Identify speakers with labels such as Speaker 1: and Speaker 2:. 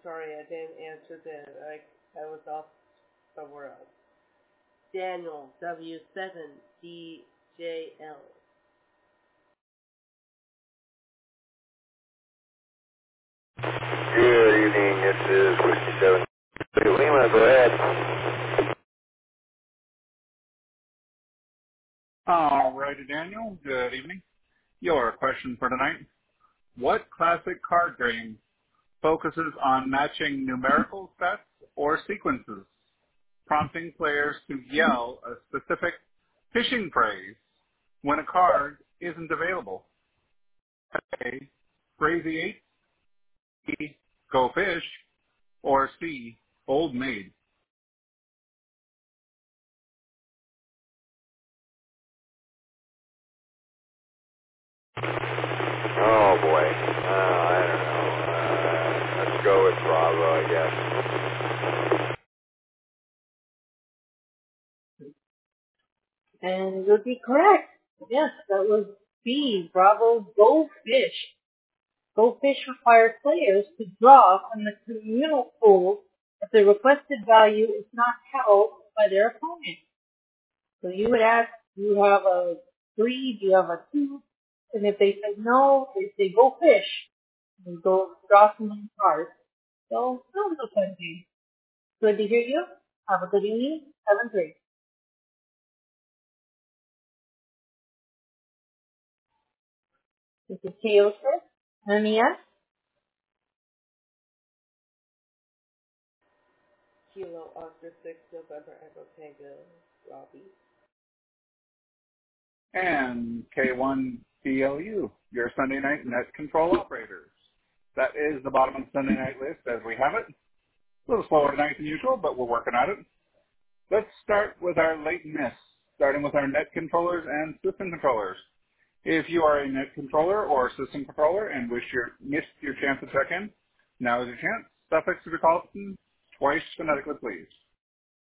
Speaker 1: sorry, I didn't answer that. I was off somewhere else. Daniel W7DJL.
Speaker 2: Good evening, this is Whiskey 7. Lima, go ahead.
Speaker 3: All righty, Daniel. Good evening. Your question for tonight. What classic card game focuses on matching numerical sets or sequences, prompting players to yell a specific fishing phrase when a card isn't available? A, Crazy 8, B, Go Fish, or C, Old Maid?
Speaker 2: Oh boy. I don't know. Let's go with Bravo, I guess.
Speaker 1: And you would be correct. Yes, that was B. Bravo. Go Fish. Go Fish requires players to draw from the communal pool if the requested value is not held by their opponent. So you would ask, do you have a 3? Do you have a 2? And if they say no, they say go fish. And go draw some new cards. So that was a fun game. Good to hear you. Have a good evening. 7-3. This is K06. MES. Kilo Oscar 6 November Echo Tango Robbie.
Speaker 3: And K1DLU, your Sunday night net control operators. That is the bottom of the Sunday night list as we have it. A little slower tonight than usual, but we're working at it. Let's start with our late miss, starting with our net controllers and system controllers. If you are a net controller or system controller and missed your chance to check in, now is your chance. Suffix to be called twice phonetically, please.